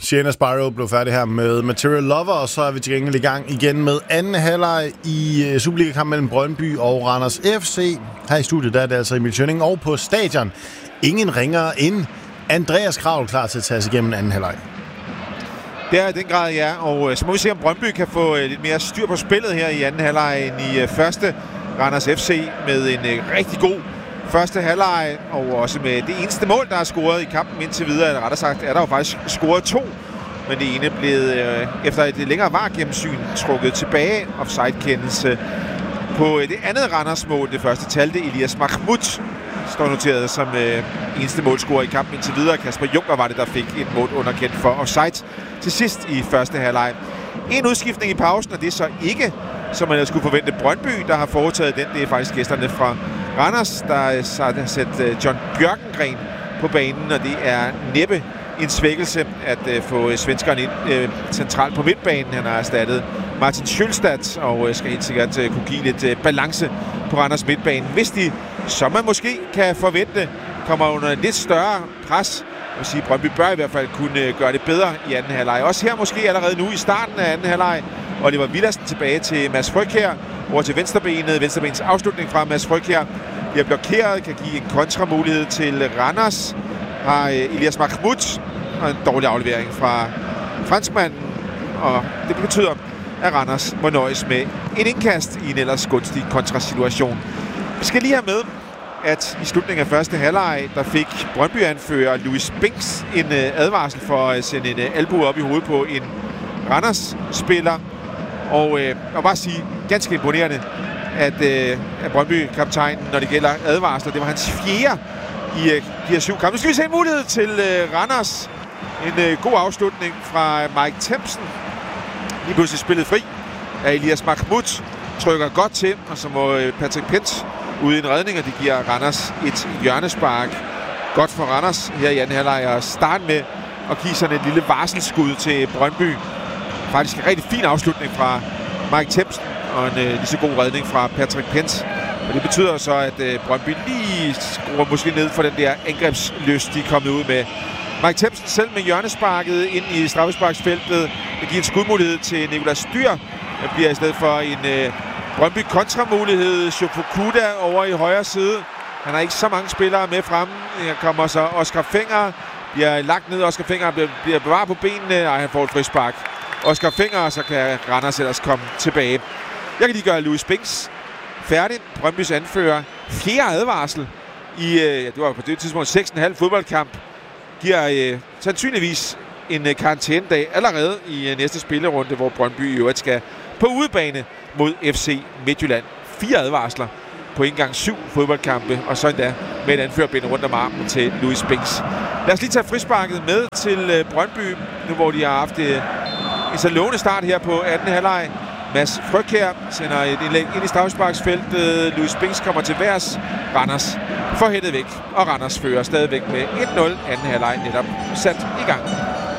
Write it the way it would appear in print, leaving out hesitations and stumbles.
Sienna Spyro blev færdig her med Material Lover, og så er vi til gengæld i gang igen med anden halvleg i Superliga-kampen mellem Brøndby og Randers FC. Her i studiet der er det altså Emil Schønning, og på stadion ingen ringere end Andreas Kraul klar til at tage sig igennem anden halvleg. Det er i den grad, ja, og så må vi se, om Brøndby kan få lidt mere styr på spillet her i anden halvleg end i første. Randers FC med en rigtig god første halvleg, og også med det eneste mål, der er scoret i kampen indtil videre, eller rettere sagt, er der jo faktisk scoret 2, men det ene blev efter et længere VAR-gennemsyn trukket tilbage, offside-kendelse på det andet Randers-mål. Det første talte Elias Mahmoud, står noteret som eneste målscorer i kampen indtil videre. Kasper Junker var det, der fik et mål underkendt for offside til sidst i første halvleg. En udskiftning i pausen, og det er så ikke, som man skulle forvente, Brøndby, der har foretaget den. Det er faktisk gæsterne fra Randers, der har sat John Bjørkengren på banen, og det er næppe en svækkelse at få svenskeren ind centralt på midtbanen. Han har erstattet Martin Schølstad og skal helt sikkert kunne give lidt balance på Randers midtbane. Hvis de, som man måske kan forvente, kommer under lidt større pres, vil sige, Brøndby bør i hvert fald kunne gøre det bedre i anden halvleg. Også her måske allerede nu i starten af anden halvleg. Oliver Villadsen tilbage til Mads Frøkjær, over til venstrebenet. Venstrebens afslutning fra Mads Frøkjær bliver blokeret, kan give en kontramulighed til Randers. Har Elias Mahmoud og en dårlig aflevering fra franskmanden, og det betyder, at Randers må nøjes med et indkast i en ellers gunstig kontrasituation. Vi skal lige have med, at i slutningen af første halvleg, der fik Brøndby-anfører Louis Binks en advarsel for at sende en albue op i hovedet på en Randers-spiller. Og jeg vil bare sige, ganske imponerende, at Brøndby-kaptajnen, når det gælder advarsler, det var hans fjerde i de her 7 kampe. Nu skal vi se en mulighed til Randers. En god afslutning fra Mike Tempsen. Lige pludselig spillet fri af Elias Mahmoud. Trykker godt til, og så må Patrick Pence ude i en redning, og det giver Randers et hjørnespark. Godt for Randers her i anden halvleg at starte med at give sådan et lille varselskud til Brøndby. Faktisk en rigtig fin afslutning fra Mike Tempsen, og en lige så god redning fra Patrick Pence. Og det betyder så, at Brøndby lige skruer måske ned for den der angrebslyst, de er kommet ud med. Mike Tempsen selv med hjørnesparket ind i straffesparksfeltet. Det giver en skudmulighed til Nicolas Dyr. Det bliver i stedet for en Brøndby kontramulighed. Shofukuda over i højre side. Han har ikke så mange spillere med fremme. Her kommer så Oscar Fenger. Bliver lagt ned. Oscar Fenger bliver bevaret på benene. Og han får et frispark. Oscar Fenger, så kan Randers ellers komme tilbage. Jeg kan lige gøre Louis Binks færdig. Brøndbys anfører. 4. advarsel i, det var på det tidspunkt 6,5 fodboldkamp. Giver sandsynligvis en karantænedag allerede i næste spillerunde, hvor Brøndby i øvrigt skal på udebane mod FC Midtjylland. 4 advarsler på en gang 7 fodboldkampe, og så endda med et anførerbind rundt om armen til Louis Binks. Lad os lige tage frisparket med til Brøndby, nu hvor de har haft en så lovende start her på anden halvleg. Mads Frøkjær sender et indlæg ind i straffesparksfeltet. Louis Binks kommer til værs. Randers får hættet væk, og Randers fører stadigvæk med 1-0. Anden halvleg netop sat i gang.